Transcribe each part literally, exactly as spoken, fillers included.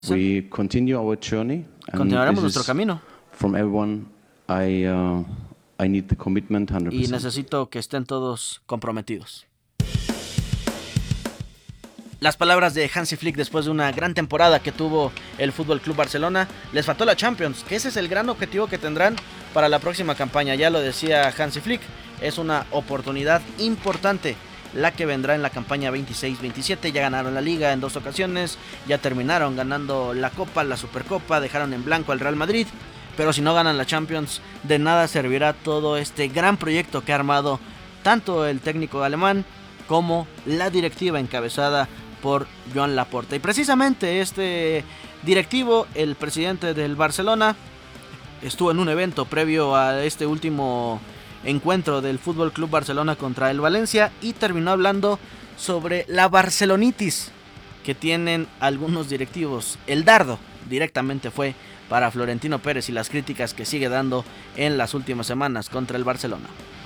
We continue our journey. Continuaremos nuestro camino. From everyone, I, uh, I need the commitment one hundred percent. Y necesito que estén todos comprometidos. Las palabras de Hansi Flick después de una gran temporada que tuvo el F C Barcelona. Les faltó la Champions, que ese es el gran objetivo que tendrán para la próxima campaña. Ya lo decía Hansi Flick, es una oportunidad importante la que vendrá en la campaña veintiséis veintisiete. Ya ganaron la Liga en dos ocasiones, ya terminaron ganando la Copa, la Supercopa, dejaron en blanco al Real Madrid. Pero si no ganan la Champions, de nada servirá todo este gran proyecto que ha armado tanto el técnico alemán como la directiva encabezada por Joan Laporta. Y precisamente este directivo, el presidente del Barcelona, estuvo en un evento previo a este último encuentro del F C Barcelona contra el Valencia y terminó hablando sobre la barcelonitis que tienen algunos directivos. El dardo directamente fue para Florentino Pérez y las críticas que sigue dando en las últimas semanas contra el Barcelona.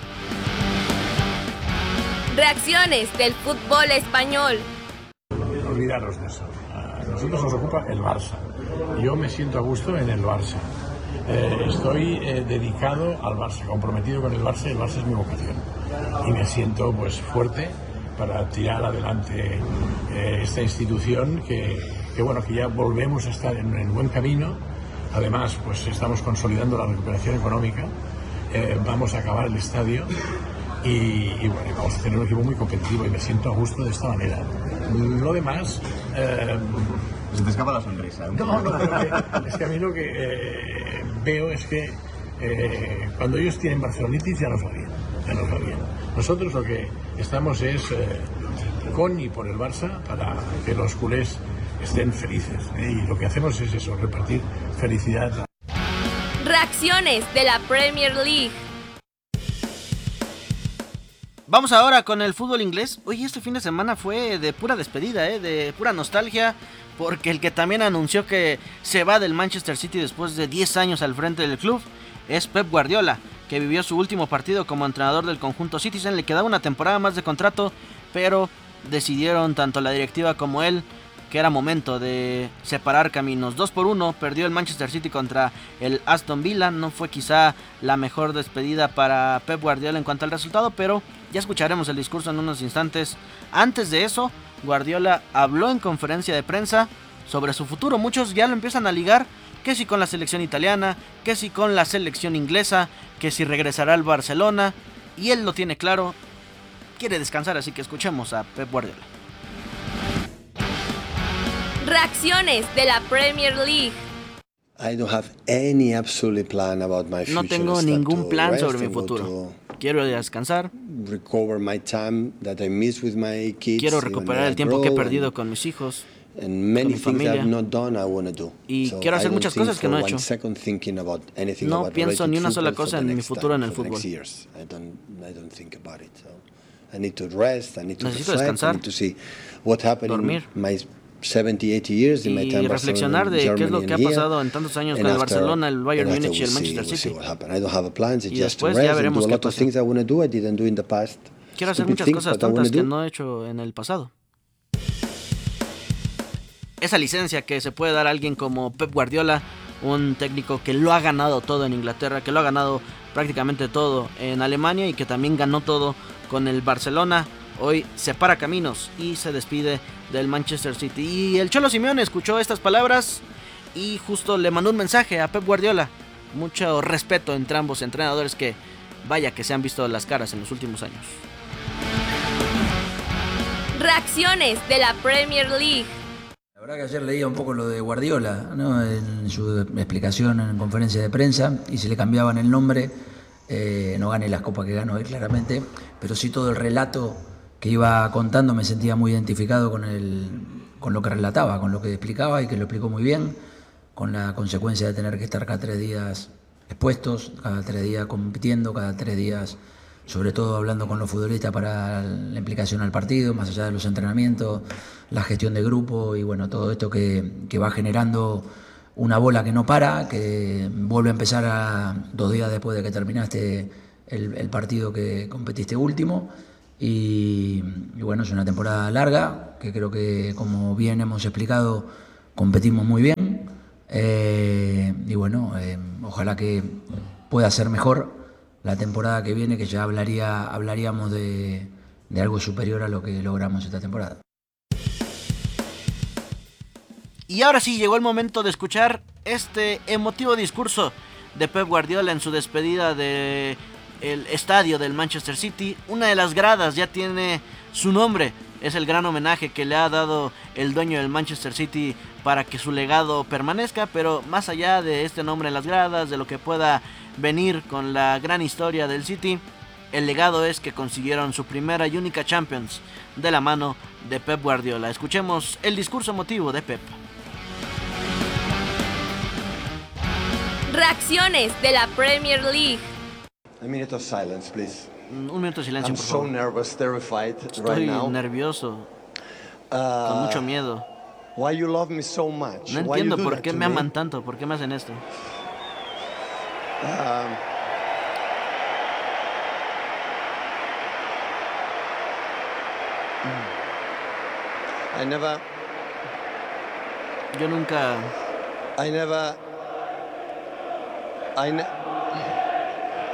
Reacciones del fútbol español. Olvidaros de eso. A nosotros nos ocupa el Barça. Yo me siento a gusto en el Barça. Eh, estoy eh, dedicado al Barça, comprometido con el Barça, y el Barça es mi vocación. Y me siento pues fuerte para tirar adelante eh, esta institución que, que bueno, que ya volvemos a estar en, en buen camino. Además, pues estamos consolidando la recuperación económica. Eh, vamos a acabar el estadio. Y, y bueno, vamos a tener un equipo muy competitivo y me siento a gusto de esta manera. Lo demás... Eh, Se te escapa la sonrisa. No, no, porque es que a mí lo que eh, veo es que eh, cuando ellos tienen barcelonitis ya nos va bien, ya nos va bien. Nosotros lo que estamos es eh, con y por el Barça para que los culés estén felices, ¿eh? Y lo que hacemos es eso, repartir felicidad. Reacciones de la Premier League. Vamos ahora con el fútbol inglés. Oye, este fin de semana fue de pura despedida, ¿eh? De pura nostalgia, porque el que también anunció que se va del Manchester City después de diez años al frente del club es Pep Guardiola, que vivió su último partido como entrenador del conjunto Citizen. Le quedaba una temporada más de contrato, pero decidieron tanto la directiva como él que era momento de separar caminos. Dos por uno perdió el Manchester City contra el Aston Villa. No fue quizá la mejor despedida para Pep Guardiola en cuanto al resultado, pero ya escucharemos el discurso en unos instantes. Antes de eso, Guardiola habló en conferencia de prensa sobre su futuro. Muchos ya lo empiezan a ligar, que si con la selección italiana, que si con la selección inglesa, que si regresará al Barcelona, y él lo tiene claro, quiere descansar, así que escuchemos a Pep Guardiola. Reacciones de la Premier League. No tengo ningún plan sobre mi futuro. Quiero descansar. Quiero recuperar el tiempo que he perdido con mis hijos, con mi familia. Y quiero hacer muchas cosas que no he hecho. No pienso ni una sola cosa en mi futuro en el fútbol. Necesito descansar, dormir y reflexionar de qué es lo que ha pasado en tantos años con el Barcelona, el Bayern Múnich y el Manchester City. Y después ya veremos qué pasa. Quiero hacer muchas cosas tontas que no he hecho en el pasado. Esa licencia que se puede dar a alguien como Pep Guardiola, un técnico que lo ha ganado todo en Inglaterra, que lo ha ganado prácticamente todo en Alemania y que también ganó todo con el Barcelona, hoy separa caminos y se despide del Manchester City. Y el Cholo Simeone escuchó estas palabras y justo le mandó un mensaje a Pep Guardiola. Mucho respeto entre ambos entrenadores que vaya que se han visto las caras en los últimos años. Reacciones de la Premier League. La verdad que ayer leía un poco lo de Guardiola, ¿no? En su explicación en conferencia de prensa, y si le cambiaban el nombre, eh, no gane las copas que ganó él claramente, pero sí todo el relato que iba contando. Me sentía muy identificado con, el, con lo que relataba, con lo que explicaba, y que lo explicó muy bien, con la consecuencia de tener que estar cada tres días expuestos, cada tres días compitiendo, cada tres días sobre todo hablando con los futbolistas para la implicación al partido, más allá de los entrenamientos, la gestión de grupo y bueno, todo esto que, que va generando una bola que no para, que vuelve a empezar a, dos días después de que terminaste el, el partido que competiste último. Y, y bueno, es una temporada larga, que creo que, como bien hemos explicado, competimos muy bien eh, y bueno, eh, ojalá que pueda ser mejor la temporada que viene, que ya hablaría, hablaríamos de, de algo superior a lo que logramos esta temporada. Y ahora sí, llegó el momento de escuchar este emotivo discurso de Pep Guardiola en su despedida del estadio del Manchester City. Una de las gradas ya tiene su nombre, es el gran homenaje que le ha dado el dueño del Manchester City para que su legado permanezca, pero más allá de este nombre en las gradas, de lo que pueda venir con la gran historia del City, el legado es que consiguieron su primera y única Champions de la mano de Pep Guardiola. Escuchemos el discurso emotivo de Pep. Reacciones de la Premier League. A minute of silence, please. Un minuto de silencio, I'm por so favor. nervous, terrified Estoy right now. nervioso, con Uh, mucho miedo. why you love me so much? No Why you entiendo do por that qué to me me? aman tanto, por qué me hacen esto. Um, I never, Yo nunca, I never, I ne-